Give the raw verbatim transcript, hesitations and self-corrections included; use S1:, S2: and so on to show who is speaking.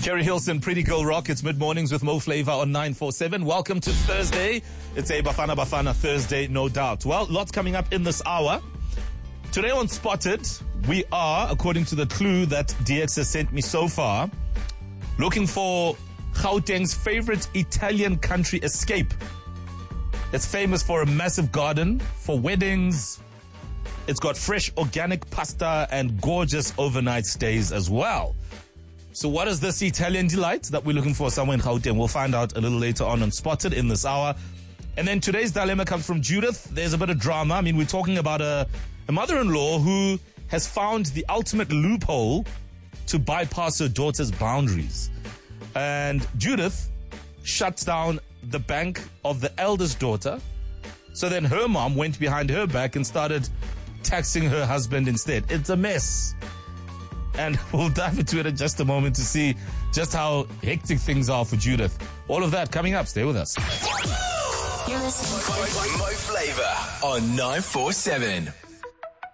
S1: Kerry Hilson, Pretty Girl Rock. It's mid-mornings with Mo Flavor on nine four seven. Welcome to Thursday. It's a Bafana Bafana Thursday, no doubt. Well, lots coming up in this hour. Today on Spotted, we are, according to the clue that D X has sent me so far, looking for Gauteng's favorite Italian country escape. It's famous for a massive garden, for weddings. It's got fresh organic pasta and gorgeous overnight stays as well. So what is this Italian delight that we're looking for somewhere in Gauteng? We'll find out a little later on on Spotted in this hour. And then today's dilemma comes from Judith. There's a bit of drama. I mean, we're talking about a, a mother-in-law who has found the ultimate loophole to bypass her daughter's boundaries. And Judith shuts down the bank of the eldest daughter. So then her mom went behind her back and started taxing her husband instead. It's a mess. And we'll dive into it in just a moment to see just how hectic things are for Judith. All of that coming up. Stay with us.
S2: You're listening to Mo Flavor on nine four seven.